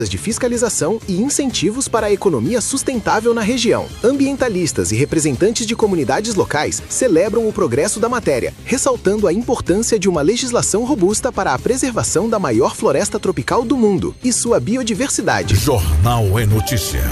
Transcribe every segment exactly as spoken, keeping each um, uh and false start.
de fiscalização e incentivos para a economia sustentável na região. Ambientalistas e representantes de comunidades locais celebram o progresso da matéria, ressaltando a importância de uma legislação robusta para a preservação da maior floresta tropical do mundo e sua biodiversidade. Jornal é Notícia.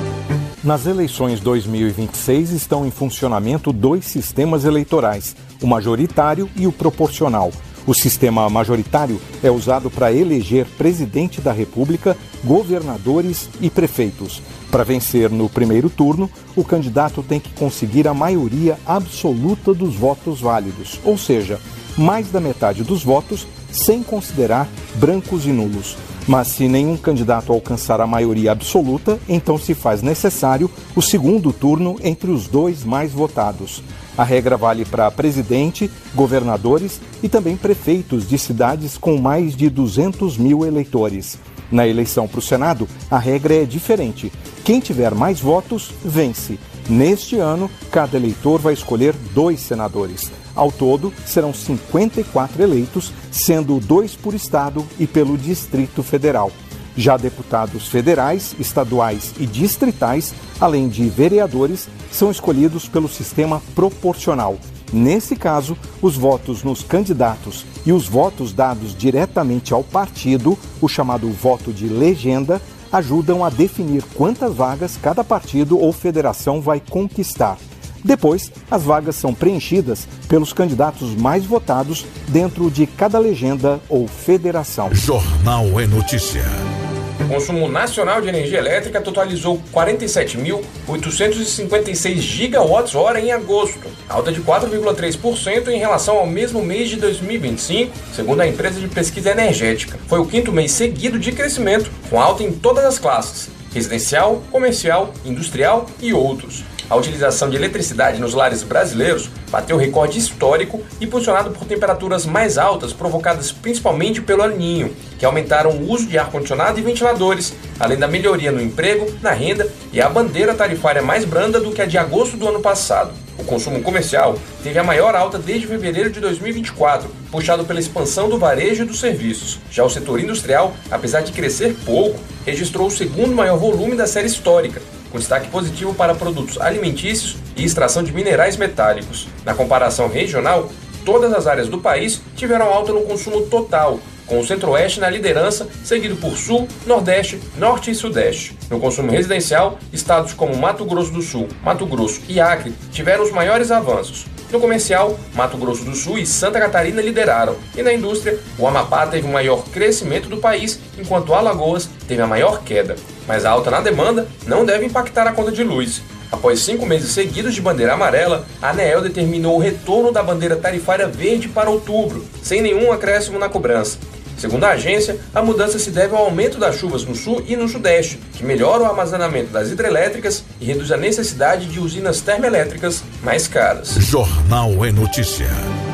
Nas eleições dois mil e vinte e seis estão em funcionamento dois sistemas eleitorais, o majoritário e o proporcional. O sistema majoritário é usado para eleger presidente da República, governadores e prefeitos. Para vencer no primeiro turno, o candidato tem que conseguir a maioria absoluta dos votos válidos, ou seja, mais da metade dos votos, sem considerar brancos e nulos. Mas se nenhum candidato alcançar a maioria absoluta, então se faz necessário o segundo turno entre os dois mais votados. A regra vale para presidente, governadores e também prefeitos de cidades com mais de duzentos mil eleitores. Na eleição para o Senado, a regra é diferente. Quem tiver mais votos, vence. Neste ano, cada eleitor vai escolher dois senadores. Ao todo, serão cinquenta e quatro eleitos, sendo dois por estado e pelo Distrito Federal. Já deputados federais, estaduais e distritais, além de vereadores, são escolhidos pelo sistema proporcional. Nesse caso, os votos nos candidatos e os votos dados diretamente ao partido, o chamado voto de legenda, ajudam a definir quantas vagas cada partido ou federação vai conquistar. Depois, as vagas são preenchidas pelos candidatos mais votados dentro de cada legenda ou federação. Jornal é Notícia. O consumo nacional de energia elétrica totalizou quarenta e sete mil oitocentos e cinquenta e seis gigawatts-hora em agosto, alta de quatro vírgula três por cento em relação ao mesmo mês de dois mil e vinte e cinco, segundo a empresa de pesquisa energética. Foi o quinto mês seguido de crescimento, com alta em todas as classes: residencial, comercial, industrial e outros. A utilização de eletricidade nos lares brasileiros bateu recorde histórico, impulsionado por temperaturas mais altas provocadas principalmente pelo El Niño, que aumentaram o uso de ar-condicionado e ventiladores, além da melhoria no emprego, na renda e a bandeira tarifária mais branda do que a de agosto do ano passado. O consumo comercial teve a maior alta desde fevereiro de dois mil e vinte e quatro, puxado pela expansão do varejo e dos serviços. Já o setor industrial, apesar de crescer pouco, registrou o segundo maior volume da série histórica, com destaque positivo para produtos alimentícios e extração de minerais metálicos. Na comparação regional, todas as áreas do país tiveram alta no consumo total, com o Centro-Oeste na liderança, seguido por Sul, Nordeste, Norte e Sudeste. No consumo residencial, estados como Mato Grosso do Sul, Mato Grosso e Acre tiveram os maiores avanços. No comercial, Mato Grosso do Sul e Santa Catarina lideraram, e na indústria, o Amapá teve o maior crescimento do país, enquanto Alagoas teve a maior queda. Mas a alta na demanda não deve impactar a conta de luz. Após cinco meses seguidos de bandeira amarela, a ANEEL determinou o retorno da bandeira tarifária verde para outubro, sem nenhum acréscimo na cobrança. Segundo a agência, a mudança se deve ao aumento das chuvas no sul e no sudeste, que melhora o armazenamento das hidrelétricas e reduz a necessidade de usinas termoelétricas mais caras. Jornal é Notícia.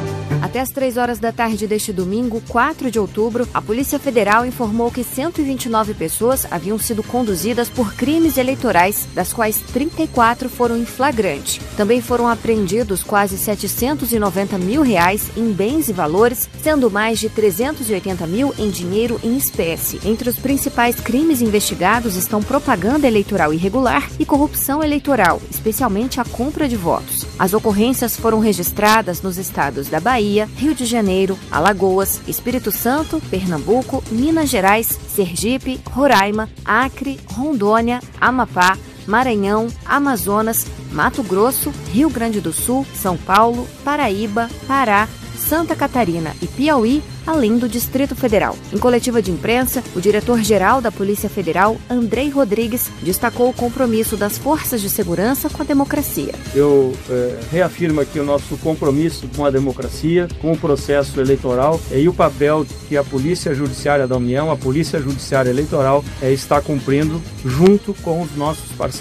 Até às três horas da tarde deste domingo, quatro de outubro, a Polícia Federal informou que cento e vinte e nove pessoas haviam sido conduzidas por crimes eleitorais, das quais trinta e quatro foram em flagrante. Também foram apreendidos quase setecentos e noventa mil reais em bens e valores, sendo mais de trezentos e oitenta mil em dinheiro em espécie. Entre os principais crimes investigados estão propaganda eleitoral irregular e corrupção eleitoral, especialmente a compra de votos. As ocorrências foram registradas nos estados da Bahia, Rio de Janeiro, Alagoas, Espírito Santo, Pernambuco, Minas Gerais, Sergipe, Roraima, Acre, Rondônia, Amapá, Maranhão, Amazonas, Mato Grosso, Rio Grande do Sul, São Paulo, Paraíba, Pará, Santa Catarina e Piauí, além do Distrito Federal. Em coletiva de imprensa, o diretor-geral da Polícia Federal, Andrei Rodrigues, destacou o compromisso das forças de segurança com a democracia. Eu é, reafirmo aqui o nosso compromisso com a democracia, com o processo eleitoral e o papel que a Polícia Judiciária da União, a Polícia Judiciária Eleitoral, é, está cumprindo junto com os nossos parceiros.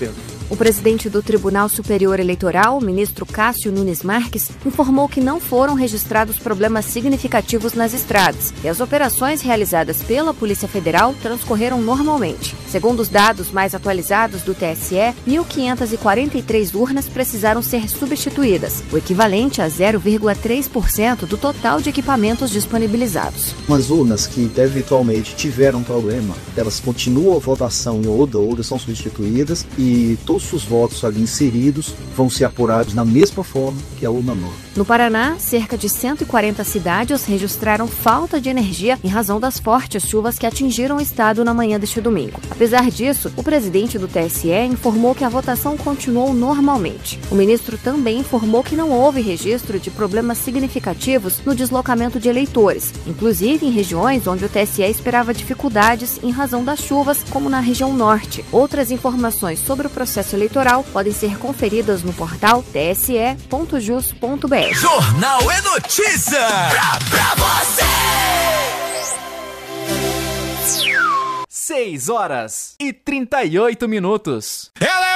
O presidente do Tribunal Superior Eleitoral, o ministro Cássio Nunes Marques, informou que não foram registrados problemas significativos nas estradas e as operações realizadas pela Polícia Federal transcorreram normalmente. Segundo os dados mais atualizados do T S E, mil quinhentas e quarenta e três urnas precisaram ser substituídas, o equivalente a zero vírgula três por cento do total de equipamentos disponibilizados. As urnas que eventualmente tiveram problema, elas continuam a votação em outra, outras são substituídas e todos os votos ali inseridos vão ser apurados na mesma forma que a urna nova. No Paraná, cerca de cento e quarenta cidades registraram falta de energia em razão das fortes chuvas que atingiram o estado na manhã deste domingo. Apesar disso, o presidente do T S E informou que a votação continuou normalmente. O ministro também informou que não houve registro de problemas significativos no deslocamento de eleitores, inclusive em regiões onde o T S E esperava dificuldades em razão das chuvas, como na região norte. Outras informações sobre o processo eleitoral podem ser conferidas no portal t s e ponto jus ponto b r. Jornal é notícia! Pra, pra você! seis horas e trinta e oito minutos. Ela